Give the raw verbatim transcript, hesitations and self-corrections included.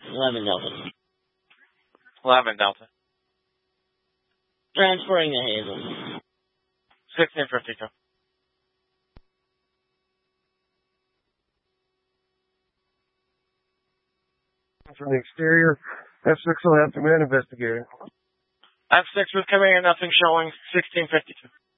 eleven Delta. eleven Delta. Transferring to Hazel. sixteen fifty-two. From the exterior, F six will have command investigator. F six was coming in, nothing showing, sixteen fifty-two.